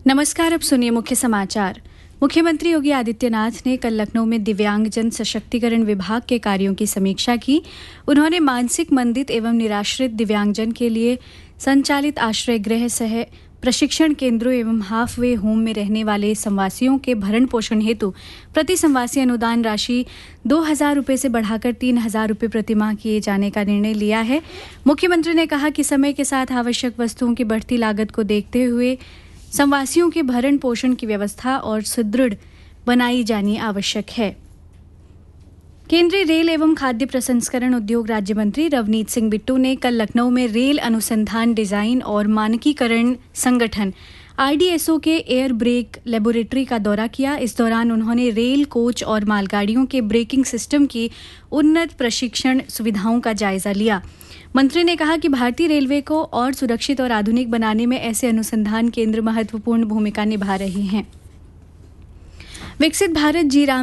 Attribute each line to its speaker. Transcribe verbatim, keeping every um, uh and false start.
Speaker 1: नमस्कार। अब सुनिए मुख्य समाचार। मुख्यमंत्री योगी आदित्यनाथ ने कल लखनऊ में दिव्यांगजन सशक्तिकरण विभाग के कार्यों की समीक्षा की। उन्होंने मानसिक मंदित एवं निराश्रित दिव्यांगजन के लिए संचालित आश्रय गृह सह प्रशिक्षण केंद्रों एवं हाफ वे होम में रहने वाले संवासियों के भरण पोषण हेतु प्रति संवासी अनुदान राशि दो हजार रुपये से बढ़ाकर तीन हजार रुपये प्रति माह किए जाने का निर्णय लिया है। मुख्यमंत्री ने कहा कि समय के साथ आवश्यक वस्तुओं की बढ़ती लागत को देखते हुए संवासियों के भरण पोषण की व्यवस्था और सुदृढ़ बनाई जानी आवश्यक है। केंद्रीय रेल एवं खाद्य प्रसंस्करण उद्योग राज्य मंत्री रवनीत सिंह बिट्टू ने कल लखनऊ में रेल अनुसंधान डिजाइन और मानकीकरण संगठन आई डी एस ओ के एयर ब्रेक लेबोरेटरी का दौरा किया। इस दौरान उन्होंने रेल कोच और मालगाड़ियों के ब्रेकिंग सिस्टम की उन्नत प्रशिक्षण सुविधाओं का जायजा लिया। मंत्री ने कहा कि भारतीय रेलवे को और सुरक्षित और आधुनिक बनाने में ऐसे अनुसंधान केंद्र महत्वपूर्ण भूमिका निभा रहे हैं। विकसित भारत जी राम